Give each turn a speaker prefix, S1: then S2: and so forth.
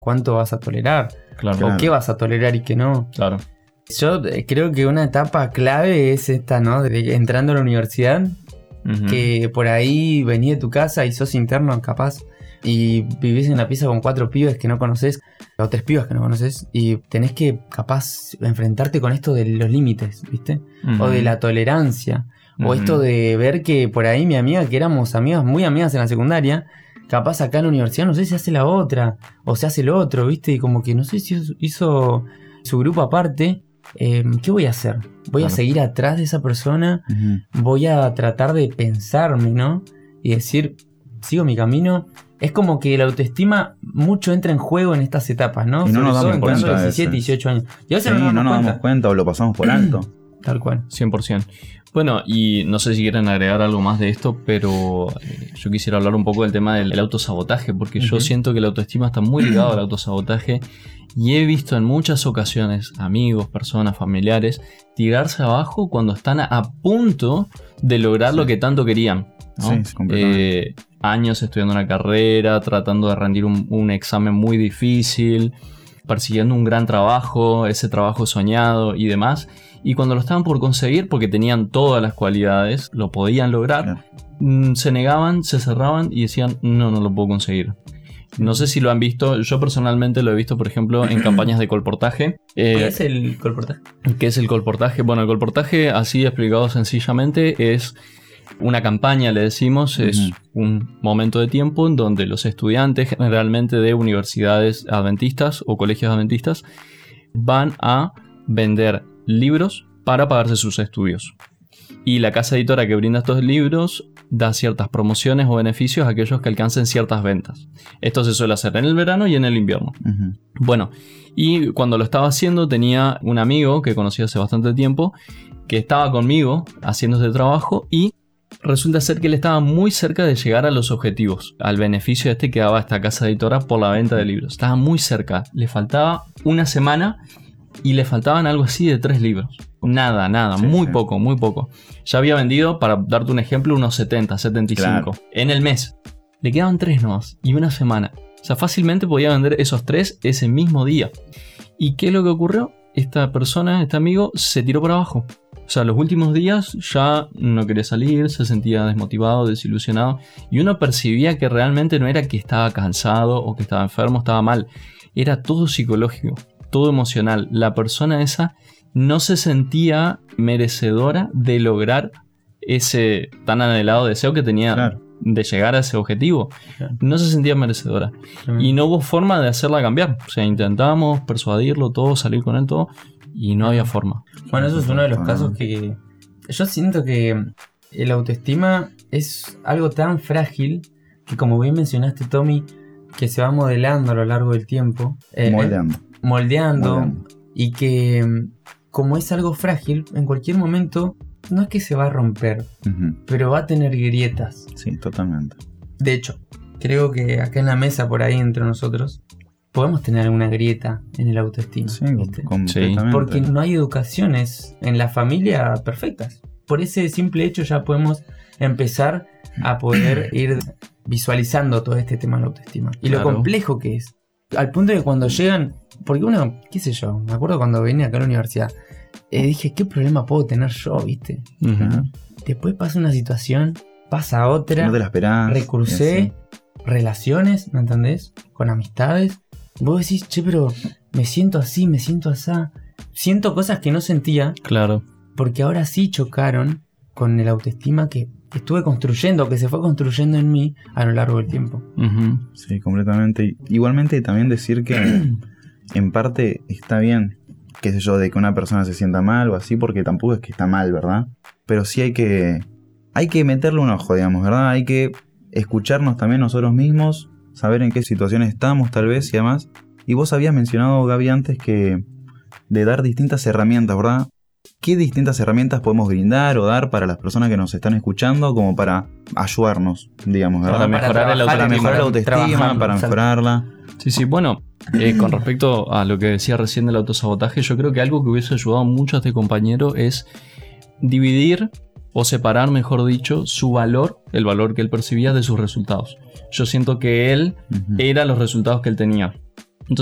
S1: cuánto vas a tolerar.
S2: Claro.
S1: O qué vas a tolerar y qué no.
S2: Claro.
S1: Yo creo que una etapa clave es esta, ¿no? De entrando a la universidad, que por ahí venís de tu casa y sos interno capaz y vivís en una pieza con 4 pibes que no conoces o 3 pibas que no conoces y tenés que capaz enfrentarte con esto de los límites, ¿viste? O de la tolerancia. O esto de ver que por ahí mi amiga, que éramos amigas, muy amigas en la secundaria, capaz acá en la universidad no sé si hace la otra o se hace el otro, ¿viste? Y como que no sé si hizo su grupo aparte. ¿Qué voy a hacer? ¿Voy a seguir atrás de esa persona? ¿Voy a tratar de pensarme, ¿no? Y decir, sigo mi camino? Es como que la autoestima mucho entra en juego en estas etapas, ¿no?
S3: Y no nos damos
S1: cuenta
S3: cuenta.
S1: 17, 18 años. Y a veces
S3: Sí,
S1: no nos
S3: damos cuenta o lo pasamos por alto.
S1: Tal cual.
S2: 100%. Bueno, y no sé si quieren agregar algo más de esto, pero yo quisiera hablar un poco del tema del autosabotaje, porque yo siento que la autoestima está muy ligada al autosabotaje y he visto en muchas ocasiones amigos, personas, familiares tirarse abajo cuando están a punto de lograr lo que tanto querían, ¿no?
S3: Sí, completamente.
S2: Años estudiando una carrera, tratando de rendir un examen muy difícil, persiguiendo un gran trabajo, ese trabajo soñado y demás. Y cuando lo estaban por conseguir, porque tenían todas las cualidades, lo podían lograr, se negaban, se cerraban y decían, no lo puedo conseguir. No sé si lo han visto, yo personalmente lo he visto, por ejemplo, en campañas de colportaje.
S1: ¿Qué es el colportaje?
S2: ¿Qué es el colportaje? Bueno, el colportaje, así explicado sencillamente, es una campaña, le decimos, es un momento de tiempo en donde los estudiantes, generalmente de universidades adventistas o colegios adventistas, van a vender libros para pagarse sus estudios. Y la casa editora que brinda estos libros da ciertas promociones o beneficios a aquellos que alcancen ciertas ventas. Esto se suele hacer en el verano y en el invierno. Bueno, y cuando lo estaba haciendo tenía un amigo que conocí hace bastante tiempo que estaba conmigo haciendo este trabajo y resulta ser que él estaba muy cerca de llegar a los objetivos, al beneficio que daba esta casa editora por la venta de libros. Estaba muy cerca, le faltaba una semana y le faltaban algo así de 3 libros. Nada, sí, muy poco. Ya había vendido, para darte un ejemplo, unos 70, 75 en el mes. Le quedaban 3 nomás y una semana. O sea, fácilmente podía vender esos 3 ese mismo día. ¿Y qué es lo que ocurrió? Esta persona, este amigo, se tiró para abajo. O sea, los últimos días ya no quería salir, se sentía desmotivado, desilusionado. Y uno percibía que realmente no era que estaba cansado o que estaba enfermo, estaba mal. Era todo psicológico, todo emocional. La persona esa no se sentía merecedora de lograr ese tan anhelado deseo que tenía de llegar a ese objetivo. No se sentía merecedora. Y no hubo forma de hacerla cambiar. O sea, intentábamos persuadirlo todo, salir con él todo, y no había forma.
S1: Bueno, eso es uno de los casos que yo siento que el autoestima es algo tan frágil que, como bien mencionaste, Tommy, que se va modelando a lo largo del tiempo. Moldeando. Y que, como es algo frágil, en cualquier momento no es que se va a romper, pero va a tener grietas.
S3: Sí, totalmente.
S1: De hecho, creo que acá en la mesa, por ahí entre nosotros, podemos tener alguna grieta en el autoestima.
S3: Sí, completamente.
S1: Porque no hay educaciones en la familia perfectas. Por ese simple hecho ya podemos empezar a poder ir visualizando todo este tema de la autoestima. Y lo complejo que es. Al punto de que cuando llegan... Porque uno, qué sé yo, me acuerdo cuando venía acá a la universidad, dije, ¿qué problema puedo tener yo, viste? Después pasa una situación, pasa otra,
S3: no te la esperás,
S1: recursé, relaciones, ¿me entendés? Con amistades. Vos decís, che, pero me siento así, me siento asá. Siento cosas que no sentía.
S2: Claro.
S1: Porque ahora sí chocaron con el autoestima que estuve construyendo, que se fue construyendo en mí a lo largo del tiempo.
S3: Sí, completamente. Igualmente también decir que en parte está bien, qué sé yo, de que una persona se sienta mal o así, porque tampoco es que está mal, ¿verdad? Pero sí hay que meterle un ojo, digamos, ¿verdad? Hay que escucharnos también nosotros mismos, saber en qué situaciones estamos tal vez y demás. Y vos habías mencionado, Gaby, antes que de dar distintas herramientas, ¿verdad? ¿Qué distintas herramientas podemos brindar o dar para las personas que nos están escuchando como para ayudarnos, digamos, ¿verdad?
S2: Para mejorar
S3: la autoestima, para mejorarla.
S2: Sí, bueno, con respecto a lo que decía recién del autosabotaje, yo creo que algo que hubiese ayudado mucho a este compañero es dividir o separar, mejor dicho, su valor, el valor que él percibía de sus resultados. Yo siento que él era los resultados que él tenía.